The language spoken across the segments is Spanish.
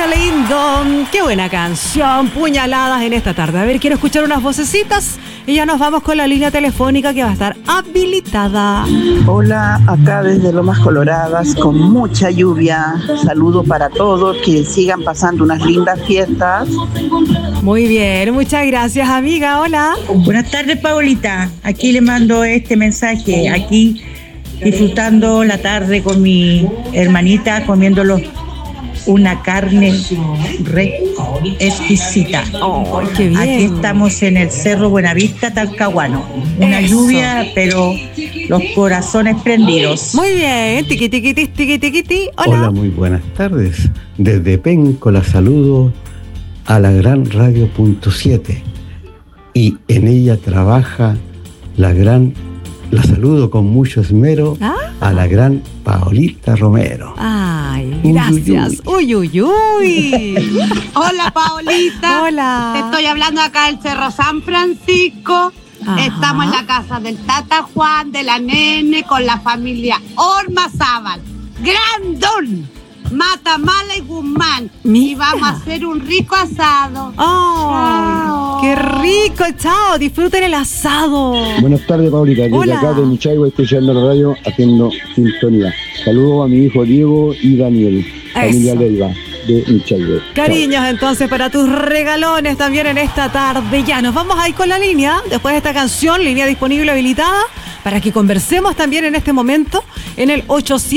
Olivia Lindon. Qué buena canción, puñaladas en esta tarde. A ver, quiero escuchar unas vocecitas y ya nos vamos con la línea telefónica que va a estar habilitada. Hola, acá desde Lomas Coloradas con mucha lluvia. Saludos para todos, que sigan pasando unas lindas fiestas. Muy bien, muchas gracias, amiga. Hola. Buenas tardes, Paulita. Aquí le mando este mensaje. Aquí disfrutando la tarde con mi hermanita, comiéndolo una carne exquisita. Oh, qué bien. Aquí estamos en el Cerro Buenavista, Talcahuano. Una lluvia, pero los corazones prendidos. Muy bien. Tiqui, tiqui, tiqui, tiqui, tiqui. Hola. Hola, muy buenas tardes. Desde Penco la saludo a la gran Radio Punto 7 y en ella trabaja la saludo con mucho esmero a la gran Paolita Romero. Ay, gracias. Uy, uy, uy. Hola, Paolita. Hola. Te estoy hablando acá del Cerro San Francisco. Ajá. Estamos en la casa del Tata Juan, de la Nene, con la familia Ormazábal. Grandón. Matamala y Guzmán. Mira. Y vamos a hacer un rico asado. ¡Oh! Chao. ¡Qué rico! ¡Chao! Disfruten el asado. Buenas tardes, Paulita. Desde Hola. acá de Michaigo, escuchando la radio, haciendo sintonía. Saludos a mi hijo Diego y Daniel, familia Eso. Leiva de Michaigo. Cariños entonces para tus regalones también en esta tarde. Ya nos vamos a ir con la línea, después de esta canción, línea disponible habilitada, para que conversemos también en este momento en el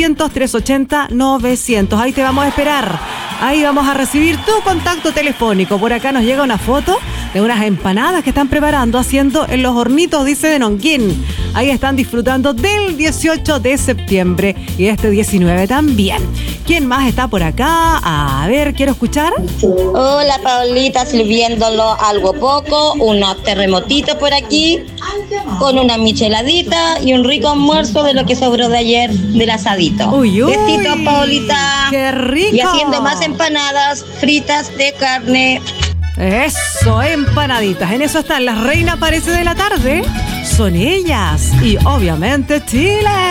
800-380-900. Ahí te vamos a esperar. Ahí vamos a recibir tu contacto telefónico. Por acá nos llega una foto de unas empanadas que están preparando, haciendo en los hornitos, dice, de Nonquín. Ahí están disfrutando del 18 de septiembre y este 19 también. ¿Quién más está por acá? A ver, quiero escuchar. Hola, Paulita, sirviéndolo algo poco, unos terremotitos por aquí, con una micheladita y un rico almuerzo de lo que sobró de ayer del asadito. Uy, uy. Besitos, Paulita. ¡Qué rico! Y haciendo más empanadas fritas de carne. Eso, empanaditas. En eso están las reinas, parece, de la tarde. Son ellas. Y obviamente Chile.